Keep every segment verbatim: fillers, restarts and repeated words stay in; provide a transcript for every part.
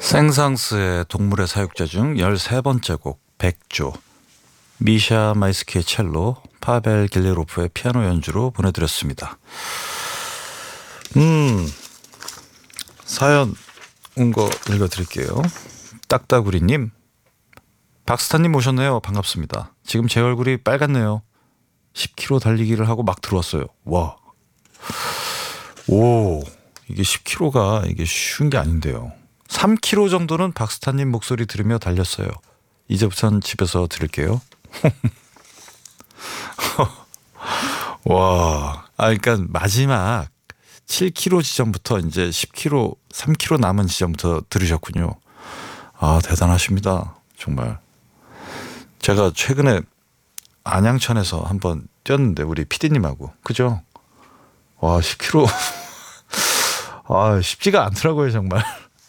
생상스의 동물의 사육자 중 열세 번째 곡 백조, 미샤 마이스키의 첼로, 파벨 길리로프의 피아노 연주로 보내드렸습니다. 음 사연 온 거 읽어드릴게요. 딱따구리님, 박스타님 오셨네요. 반갑습니다. 지금 제 얼굴이 빨갛네요. 십 킬로미터 달리기를 하고 막 들어왔어요. 와, 오, 이게 십 킬로미터가 이게 쉬운 게 아닌데요. 삼 킬로미터 정도는 박스타님 목소리 들으며 달렸어요. 이제부터는 집에서 들을게요. 와, 아, 그러니까 마지막 칠 킬로미터 지점부터 이제 십 킬로미터, 삼 킬로미터 남은 지점부터 들으셨군요. 아, 대단하십니다. 정말. 제가 최근에 안양천에서 한번 뛰었는데 우리 피디님하고, 그죠? 와, 십 킬로미터. 아, 쉽지가 않더라고요, 정말.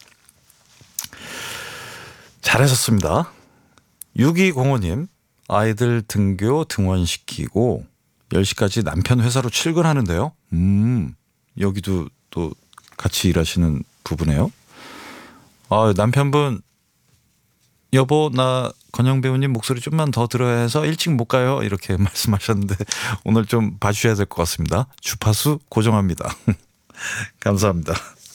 잘하셨습니다. 육이공오님, 아이들 등교 등원시키고 열 시까지 남편 회사로 출근하는데요. 음, 여기도 또 같이 일하시는 부부네요. 아, 남편분, 여보, 나 건영 배우님 목소리 좀만 더 들어야 해서 일찍 못 가요. 이렇게 말씀하셨는데 오늘 좀 봐주셔야 될 것 같습니다. 주파수 고정합니다. 감사합니다.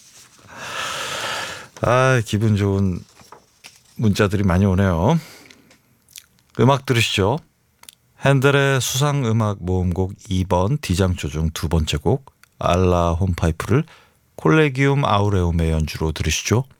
아, 기분 좋은 문자들이 많이 오네요. 음악 들으시죠. 핸델의 수상음악 모음곡 이 번 D장조 중 두 번째 곡 알라 홈파이프를 콜레기움 아우레움의 연주로 들으시죠.